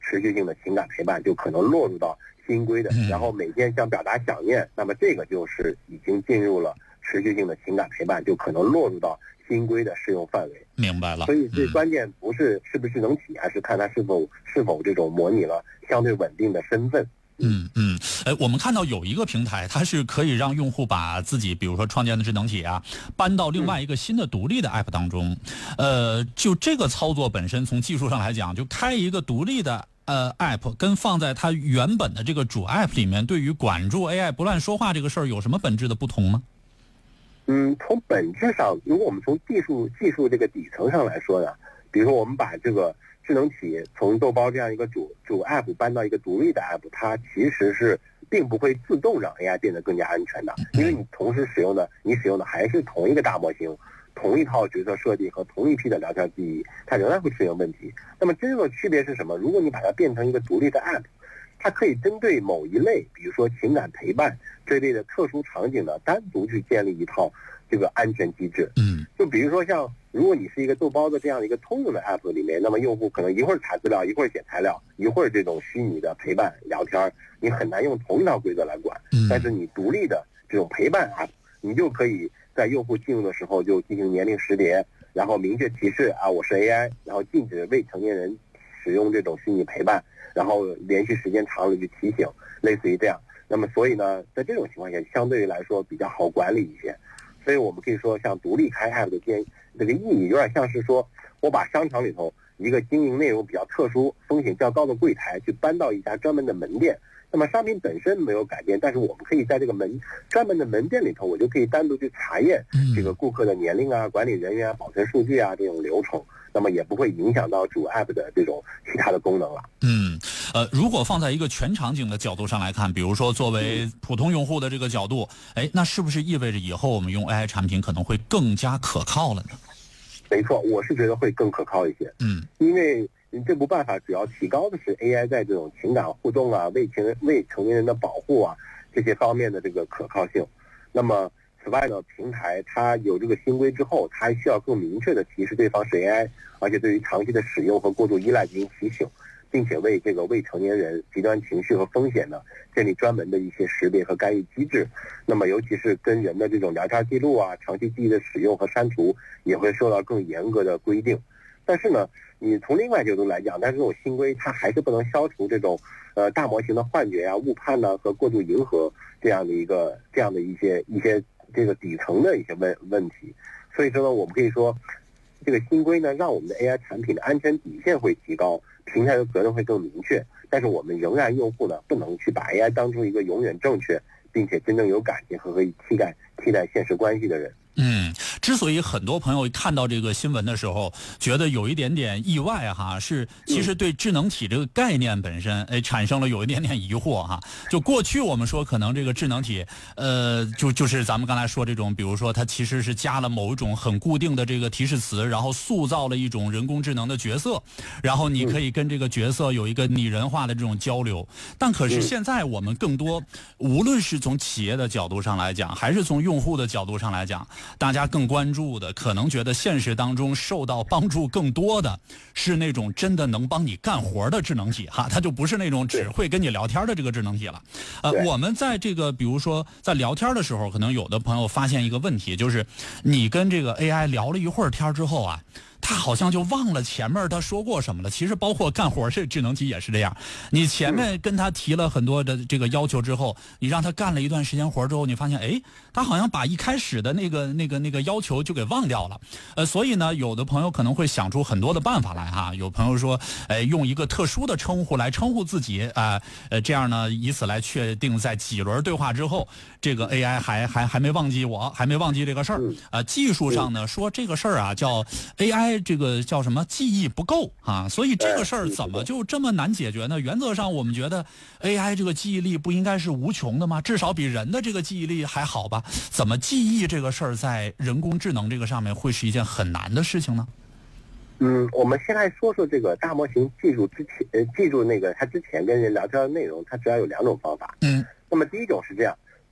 持续性的情感陪伴，就可能落入到新规的，然后每天想表达想念，那么这个就是已经进入了持续性的情感陪伴，就可能落入到新规的适用范围。 明白了。 所以这关键不是是不是智能体，而是看它是否这种模拟了相对稳定的身份。 我们看到有一个平台，它是可以让用户把自己比如说创建的智能体啊搬到另外一个新的独立的 app 当中。就这个操作本身从技术上来讲，就开一个独立的app 跟放在它原本的这个主 app 里面，对于管住 AI 不乱说话这个事儿有什么本质的不同吗？ 从本质上，如果我们从技术这个底层上来说呢，比如说我们把这个智能体从豆包这样一个主 app 搬到一个独立的 app， 它其实是并不会自动让 AI 变得更加安全的，因为你同时使用的还是同一个大模型，同一套角色设计和同一批的聊天记忆，它仍然会出现问题。那么真正的区别是什么？如果你把它变成一个独立的 app， 它可以针对某一类，比如说情感陪伴这类的特殊场景呢，单独去建立一套这个安全机制。就比如说像如果你是一个豆包的这样的一个通用的 app 里面，那么用户可能一会儿查资料，一会儿写材料，一会儿这种虚拟的陪伴聊天，你很难用同一套规则来管。但是你独立的这种陪伴 app， 你就可以在用户进入的时候就进行年龄识别，然后明确提示我是 AI， 然后禁止未成年人使用这种虚拟陪伴，然后连续时间长了去提醒，类似于这样。那么所以呢，在这种情况下相对于来说比较好管理一些。所以我们可以说像独立开 app 的这个意义有点像是说我把商场里头一个经营内容比较特殊风险较高的柜台去搬到一家专门的门店，那么商品本身没有改变，但是我们可以在这个专门的门店里头，我就可以单独去查验这个顾客的年龄啊、管理人员啊、保存数据啊这种流程，那么也不会影响到主 app 的这种其他的功能了。 如果放在一个全场景的角度上来看，比如说作为普通用户的这个角度，那是不是意味着以后我们用 AI 产品可能会更加可靠了呢？ 没错，我是觉得会更可靠一些。因为这部办法主要提高的是 AI 在这种情感互动啊、未成年人的保护啊这些方面的这个可靠性。那么此外呢，平台它有这个新规之后，它还需要更明确的提示对方是 AI， 而且对于长期的使用和过度依赖进行提醒，并且为这个未成年人极端情绪和风险呢建立专门的一些识别和干预机制。那么尤其是跟人的这种聊天记录啊、长期记忆的使用和删除也会受到更严格的规定。但是呢，你从另外角度来讲，但是这种新规它还是不能消除这种大模型的幻觉啊、误判呢和过度迎合这样的一些这个底层的一些问题。所以说呢，我们可以说这个新规呢让我们的 AI 产品的安全底线会提高，平台的责任会更明确，但是我们仍然用户呢不能去把 AI 当成一个永远正确并且真正有感情和可以替代现实关系的人。 之所以很多朋友看到这个新闻的时候觉得有一点点意外是其实对智能体这个概念本身产生了有一点点疑惑就过去我们说可能这个智能体就是咱们刚才说这种，比如说它其实是加了某一种很固定的这个提示词，然后塑造了一种人工智能的角色，然后你可以跟这个角色有一个拟人化的这种交流。但可是现在我们更多无论是从企业的角度上来讲，还是从用户的角度上来讲，大家更关注的可能觉得现实当中受到帮助更多的是那种真的能帮你干活的智能体它就不是那种只会跟你聊天的这个智能体了。我们在这个比如说在聊天的时候，可能有的朋友发现一个问题，就是你跟这个 AI 聊了一会儿天之后他好像就忘了前面他说过什么了。其实包括干活这智能体也是这样，你前面跟他提了很多的这个要求之后，你让他干了一段时间活之后，你发现他好像把一开始的那个要求就给忘掉了。所以呢，有的朋友可能会想出很多的办法来有朋友说用一个特殊的称呼来称呼自己这样呢以此来确定在几轮对话之后，这个 AI 还没忘记我，还没忘记这个事儿。技术上呢说这个事儿叫 AI这个叫什么记忆不够所以这个事儿怎么就这么难解决呢？原则上我们觉得 AI 这个记忆力不应该是无穷的吗？至少比人的这个记忆力还好吧？怎么记忆这个事儿在人工智能这个上面会是一件很难的事情呢？ 我们先来说说这个大模型记住那个它之前跟人聊天的内容，它主要有两种方法。那么第一种是这样，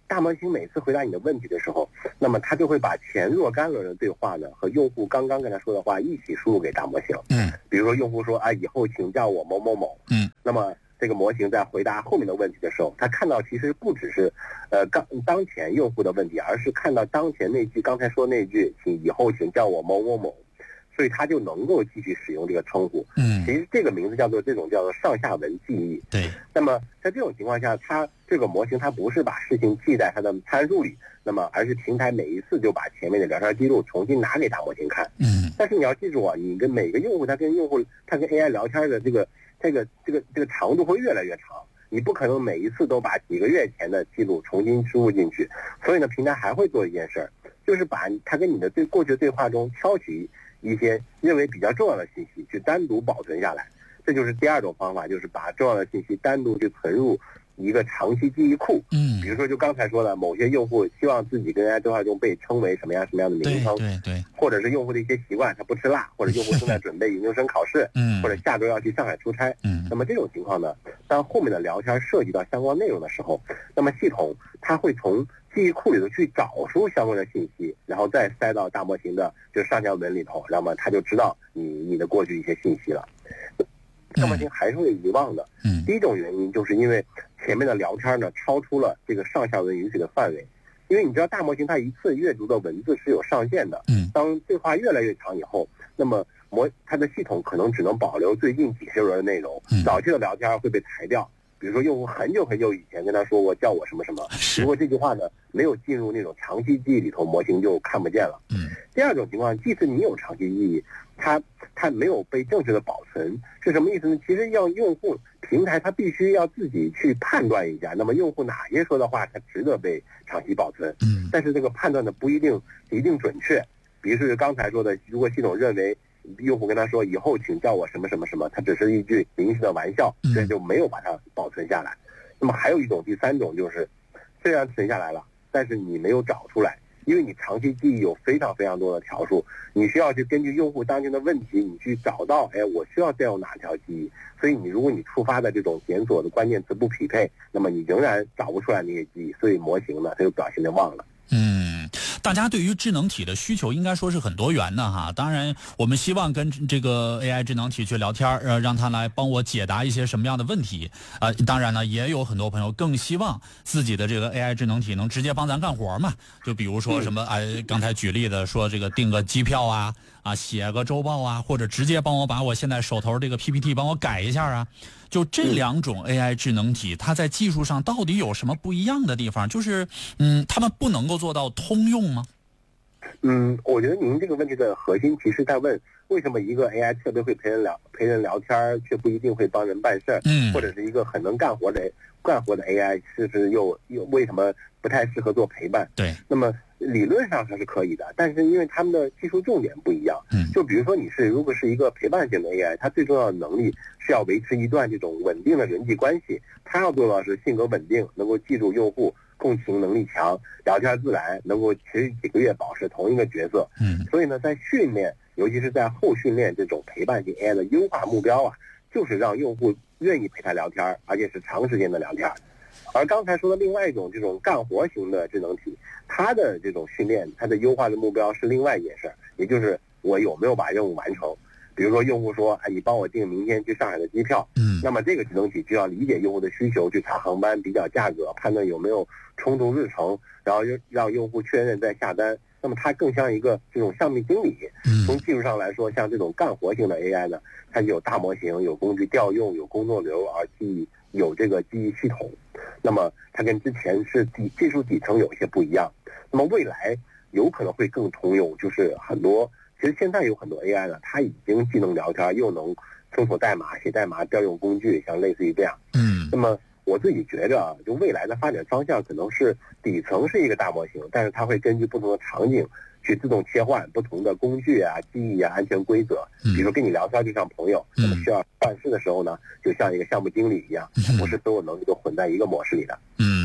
大模型每次回答你的问题的时候，那么它就会把前若干轮的对话呢和用户刚刚跟他说的话一起输入给大模型。比如说用户说啊，以后请叫我某某某。那么这个模型在回答后面的问题的时候，他看到其实不只是当前用户的问题，而是看到当前那句刚才说那句以后请叫我某某某，所以他就能够继续使用这个称呼。其实这个名字叫做上下文记忆。 对。 那么在这种情况下，它这个模型它不是把事情记在它的参数里，那么而是平台每一次就把前面的聊天记录重新拿给大模型看。但是你要记住啊，你跟每个用户他跟 AI 聊天的这个长度会越来越长，你不可能每一次都把几个月前的记录重新输入进去。所以呢，平台还会做一件事儿，就是把它跟你的过去的对话中挑取一些认为比较重要的信息去单独保存下来。这就是第二种方法，就是把重要的信息单独去存入一个长期记忆库。比如说就刚才说的，某些用户希望自己跟 AI 对话中被称为什么样的名称， 对， 或者是用户的一些习惯，他不吃辣，或者用户正在准备研究生考试，或者下周要去上海出差。那么这种情况呢，当后面的聊天涉及到相关内容的时候，那么系统它会从记忆库里头去找出相关的信息，然后再塞到大模型的上下文里头，那么它就知道你的过去一些信息了。大模型还是会遗忘的。第一种原因就是因为前面的聊天呢超出了这个上下文允许的范围，因为你知道大模型它一次阅读的文字是有上限的。当对话越来越长以后，那么它的系统可能只能保留最近几十轮的内容，早期的聊天会被裁掉。比如说用户很久以前跟他说过叫我什么什么，如果这句话呢没有进入那种长期记忆里头，模型就看不见了。第二种情况，即使你有长期记忆，它没有被正确的保存，是什么意思呢？其实要用户平台它必须要自己去判断一下，那么用户哪些说的话它值得被长期保存。但是这个判断的不一定准确。比如说刚才说的，如果系统认为用户跟他说以后请叫我什么什么什么，它只是一句临时的玩笑，所以就没有把它保存下来。那么还有第三种就是，虽然存下来了，但是你没有找出来，因为你长期记忆有非常非常多的条数，你需要去根据用户当前的问题，你去找到，我需要再用哪条记忆。所以如果你触发的这种检索的关键词不匹配，那么你仍然找不出来那些记忆，所以模型呢它就表现的忘了。 大家对于智能体的需求应该说是很多元的哈。当然，我们希望跟这个 AI 智能体去聊天，让它来帮我解答一些什么样的问题。当然呢，也有很多朋友更希望自己的这个 AI 智能体能直接帮咱干活嘛。就比如说什么，刚才举例的说这个订个机票啊，写个周报啊，或者直接帮我把我现在手头这个 PPT 帮我改一下啊。就这两种 AI 智能体，它在技术上到底有什么不一样的地方？就是他们不能够做到通用吗？ 我觉得您这个问题的核心其实在问，为什么一个 AI 特别会陪人聊天，却不一定会帮人办事儿？或者是一个很能干活的 AI， 是不是又为什么不太适合做陪伴？ 对。 那么理论上它是可以的，但是因为他们的技术重点不一样。就比如说如果是一个陪伴型的 AI， 它最重要的能力是要维持一段这种稳定的人际关系，它要做到是性格稳定，能够记住用户，共情能力强，聊天自然，能够持续几个月保持同一个角色。所以呢，在训练，尤其是在后训练这种陪伴型 AI 的优化目标就是让用户愿意陪他聊天，而且是长时间的聊天。而刚才说的另外一种这种干活型的智能体，它的这种训练，它的优化的目标是另外一件事，也就是我有没有把任务完成。比如说用户说，你帮我订明天去上海的机票，那么这个智能体就要理解用户的需求，去查航班，比较价格，判断有没有冲突日程，然后让用户确认再下单。那么它更像一个这种项目经理。从技术上来说，像这种干活型的 AI 呢，它有大模型，有工具调用，有工作流，而有这个记忆系统。那么它跟之前是技术底层有一些不一样。那么未来有可能会更通用，就是其实现在有很多 AI 呢，它已经既能聊天，又能搜索代码、写代码、调用工具，像类似于这样。那么我自己觉着就未来的发展方向可能是底层是一个大模型，但是它会根据不同的场景去自动切换不同的工具记忆安全规则。比如说跟你聊天就像朋友，那么需要办事的时候呢，就像一个项目经理一样，不是所有能力都混在一个模式里的。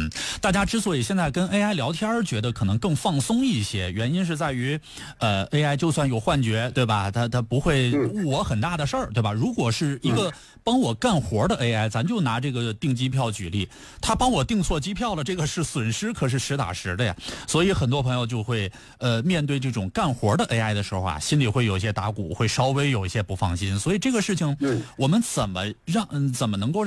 大家之所以现在跟 AI 聊天觉得可能更放松一些，原因是在于AI 就算有幻觉，对吧？它不会误我很大的事儿，对吧？如果是一个帮我干活的 AI，咱就拿这个订机票举例，他帮我订错机票了，这个是损失，可是实打实的呀。所以很多朋友就会面对这种干活的 AI 的时候啊，心里会有一些打鼓，会稍微有一些不放心。所以这个事情，我们怎么能够